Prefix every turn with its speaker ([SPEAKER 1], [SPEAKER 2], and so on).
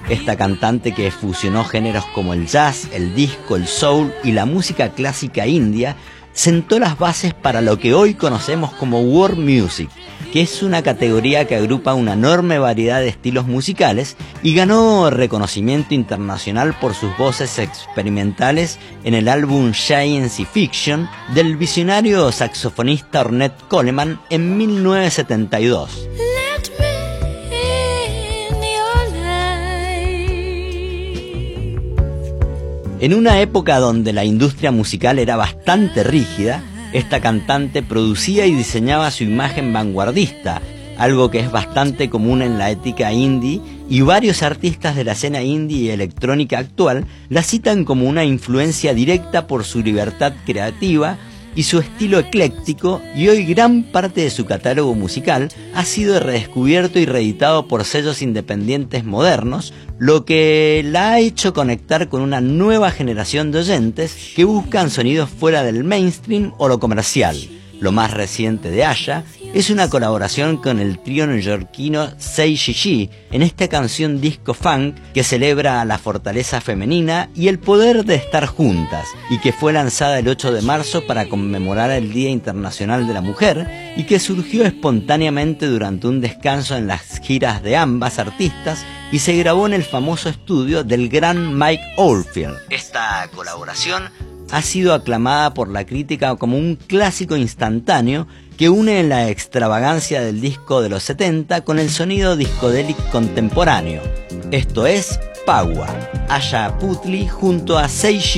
[SPEAKER 1] Esta cantante que fusionó géneros como el jazz, el disco, el soul y la música clásica india, sentó las bases para lo que hoy conocemos como world music, que es una categoría que agrupa una enorme variedad de estilos musicales y ganó reconocimiento internacional por sus voces experimentales en el álbum Science Fiction del visionario saxofonista Ornette Coleman en 1972. En una época donde la industria musical era bastante rígida, esta cantante producía y diseñaba su imagen vanguardista, algo que es bastante común en la ética indie, y varios artistas de la escena indie y electrónica actual la citan como una influencia directa por su libertad creativa y su estilo ecléctico, y hoy gran parte de su catálogo musical ha sido redescubierto y reeditado por sellos independientes modernos, lo que la ha hecho conectar con una nueva generación de oyentes que buscan sonidos fuera del mainstream o lo comercial. Lo más reciente de Aya es una colaboración con el trío neoyorquino Say Gigi en esta canción disco funk que celebra la fortaleza femenina y el poder de estar juntas, y que fue lanzada el 8 de marzo para conmemorar el Día Internacional de la Mujer, y que surgió espontáneamente durante un descanso en las giras de ambas artistas y se grabó en el famoso estudio del gran Mike Oldfield. Esta colaboración ha sido aclamada por la crítica como un clásico instantáneo que une la extravagancia del disco de los 70 con el sonido discodélic contemporáneo. Esto es Paua, Aya Putli junto a Sei